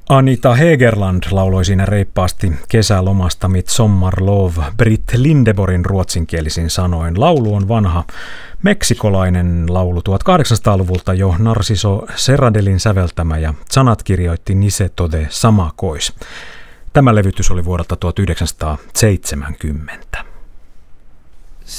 Anita Hegerland lauloi siinä reippaasti kesälomasta Mitt sommarlov Britt Lindeborgin ruotsinkielisin sanoin. Laulu on vanha meksikolainen laulu 1800-luvulta jo Narciso Serradelin säveltämä ja sanat kirjoitti Niceto de Samacois. Tämä levytys oli vuodelta 1970.